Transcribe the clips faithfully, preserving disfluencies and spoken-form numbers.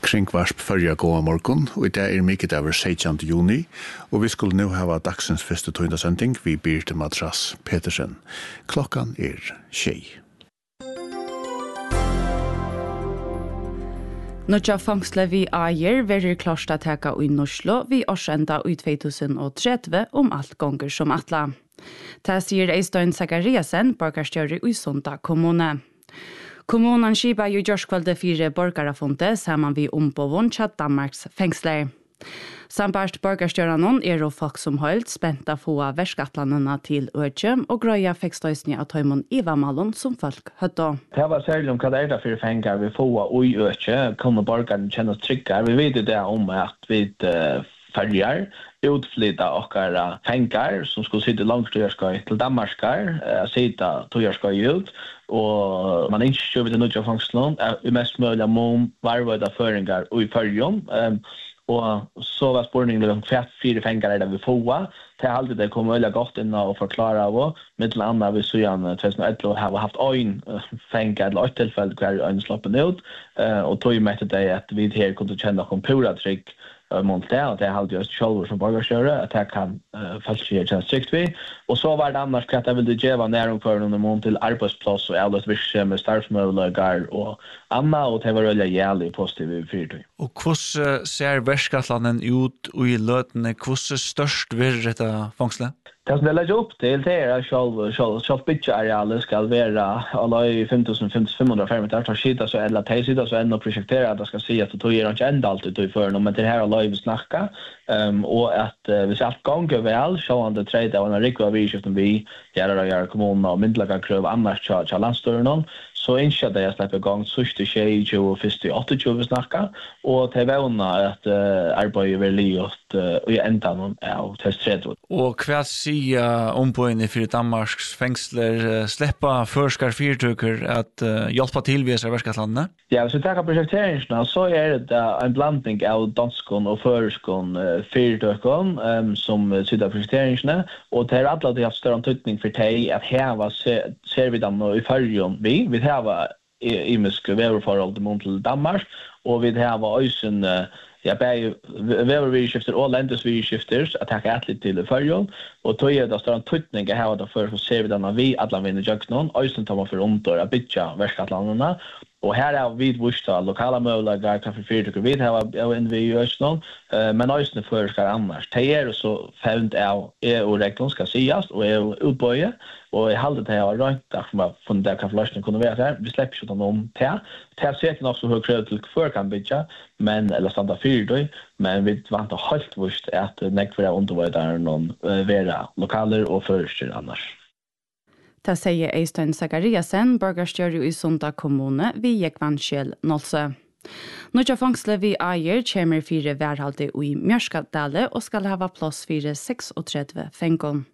Kringvarsp förra gåa morgon, och det är mycket över sjuttonde juni, och vi skulle nu ha dagsens första tøyndasending vi Birte Madrass Petersen. Klockan är tjej. Nutja fangsle vi eier verir klarsta teka i Norslo vi årsenda i tjúgutjúgu og tretti om alt gonger som atla. Det sier Eistein Zakariasen, borgarstjóri i Sunda kommune. Kommunen skipa jo gjørskvalde fire borgarafonte saman vi ombovon tja Danmarks fengsler. Sambart borgarstjóranon er og folk som høylt spenta få verskatlandene til Øtje og grøya fekstøysni av tøymon Ivamalon som folk høtta. Det var særlig om hva det er det for fengar vi få i Øtje, kunne borgaren kjenne tryggar. Vi vet det om at vi uh, färjar utflytta och fänkar som skulle sitta långt till Danmarkar, uh, sitta tojarskoj ut och man inte kör vid nutja fångslån är mest möjliga mån varvada föringar och i färjon. Um, och så var spårningen om kvart fyra fänkar är det vi får. Det är alltid det kommer väldigt gott in och förklara av. Med andra vi så gärna tjugoelva har haft en fänkar eller ett tillfälle kvar en sloppen ut. Uh, och tog ju med det att vi här kunde känna kompura tryck mot det, och det är alltid just själva som borgarstjóra att det kan uh, falskje känns tryckt vi. Och så var det annars att jag ville geva näromför under mån till arbetsplats och alla virke med starfsmöjligar och Anna, och det var väldigt jävligt positivt i fyrtøy. Og hvordan ser verskatlanen ut i løtene? Hvordan størst vil dette fangslet? Det som det lägger upp till det är att själv själv själv byggaarealet ska vara alla i femtusen femhundrafem meter tar skita så eller tejsida så ändå projektera att det ska se att det ger inte ända alltid till för men det här alla vi snacka ehm och att uh, vi satt gånger väl så on the trade och en rikva vi skiften vi gör det gör kommunen och myndliga krav annars charge landstyrelsen så inte det jag släpper igång sista tjej och första åtta vi snacka och det våna att uh, arbeta väl i och i ändan av testret och vad säger ombøyene för Danmarks fengsler släppa förskar fyrtøkker att uh, hjälpa till vid verskatlandene? Ja, så tackar projekteringen så är det en blandning av danskon och förskon uh, fyrtøkken um, som sitter projekteringen och det är alla de har större tydning för dig att häva ser vi dem i färjon vi vi har i myske väderforhold mot till Danmark och vi har ösen uh, ja, bæði vever vi skifter og lendes vi skifter att ta atlet till färjon och då är det står en tutning jag har då för så ser vi den vi alla vinner junknon ösen tar man för omtor att bitcha verskatlandena och här är vi vuxta lokala möjliga kaffe fyrtøkker vi har en vi görs någon men ösen för ska annars det är så found av är och rektorn ska sägas och är utböje och i halvt det har rätt där från från där kan flashen kunna vara där vi släpper ju om te te säkert också hög krav till för kan bitcha men eller standa fyrtøy men vi vantar halt vuxt att nekvara undervidare någon vera lokaler och förstyr annars. Det sier Eistein Zakariasen, borgarstjóri i Sunda kommune, vi gikk vanskjell Nolse. Nutja fangsle vi eier kommer fire værhalde i Mjørskadale og skal hava plass fire trettiosex fengon.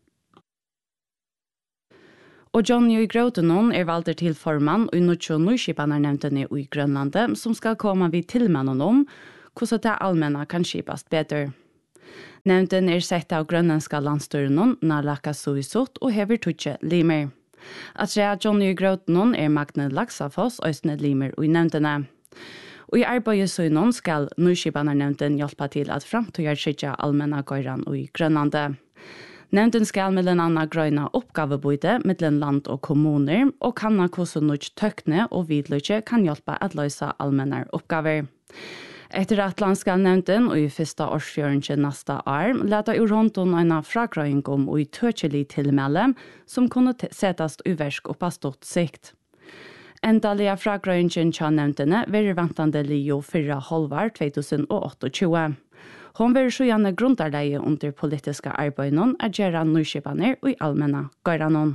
Og Johnny Groutenon er valgt til formann og nutja nyskipanarnevntene i Grønlandet som skal komme vid tilmannen om hvordan det allmänna kan skipast bedre. Nevnten er sett av grønlandska landstyrenen Nalaka Suisot og hever tutje limer. At rea Johnny Groutenon er Magne Laksafoss øysne limer og i nevntene. Og i arbeidet søgnon skal nyskipanarnevnten hjelpa til at framtøyer skitja allmenna gøyran og i Grønlandet. Nevnten skal mellom anna grøyna oppgavebøyde mellom land og kommuner og kanna hvordan nødt tøkne og vidløyke kan hjelpa at løysa allmennar oppgaver. Etter at landskapsnevnden og i første årsfjøringen neste år leta ur hånden en fragrøying om og i tøkjelig tilmelde som kunne settes i versk og på stort sikt. Endalige fragrøyingen til nevndene var vantende lio fyrre halvår tjugoåttiåtte. Hon var så gjerne grundarleie under politiske arbeidene at gjøre nyskipaner og i allmänna gøyranon.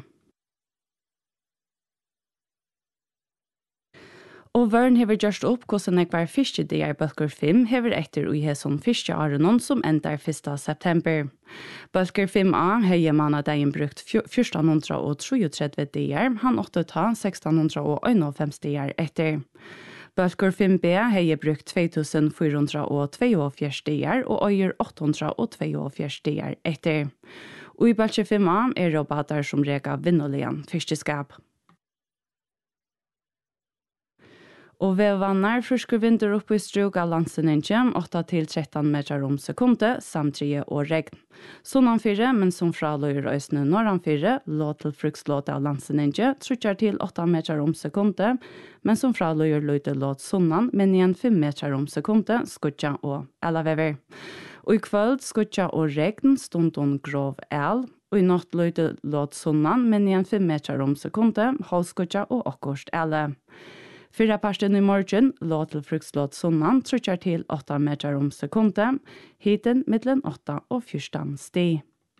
Og vørn hever gjørst opp hvordan jeg var første dier bølger fem hever etter og i hesson første arenon som endar første september. Bølger fem A heier man av dagen brukt fjorton trettiotre dier, han åtte ta sexton einogfem dier etter. Bølger fem B heier brukt two thousand four hundred twenty-two dier og øyer eight hundred twenty-two dier etter. Og i bølger fem A er roboter som rega vinnoligen fiskeskap. Og ved vannar frisker vinter opp i struk av landsenningen, åtta til tretton meter om sekundet, samt tre og regn. Sonnan fire, men som fraløyer øsne norran fire, lå til frukslåt av landsenningen, trutjar til åtta meter om sekundet, men som fraløyer løyde låt sonnan, men igjen fem meter om sekundet, skutja og elavever. Og i kvöld skutja og regn, stundon grov el, og i natt løyde låt sonnan, men igjen fem meter om sekundet, halvskutja og akkurst ele. Fyrra parten i morgen lå til frukslåt sonnan, trutjar til åtta meter om sekundet, hiten mittlen åtta og fjørstan sti.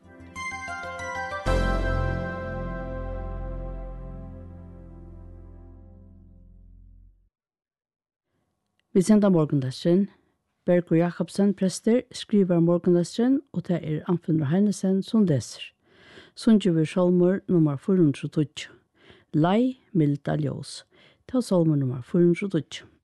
Vi sender morgendagen. Bergur Jakobsen, prester, skriver morgendagen, og det er Anfinnur Heinesen som leser. Sundjuver Solmur nummer fire hundre og tolv. Lei milda ljós. Ta salmer nummer fire hundre og tolv.